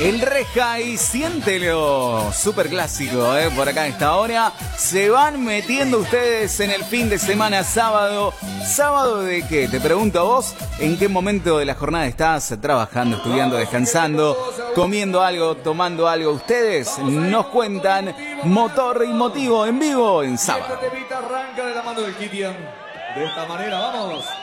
El Reja y siéntelo, súper clásico, por acá a esta hora. Se van metiendo ustedes en el fin de semana sábado. ¿Sábado de qué? Te pregunto a vos, ¿en qué momento de la jornada estás trabajando, estudiando, descansando, comiendo algo, tomando algo? Ustedes nos cuentan. Motor y motivo en vivo en sábado. Este temita arranca de la mano del Kitian. De esta manera, vamos.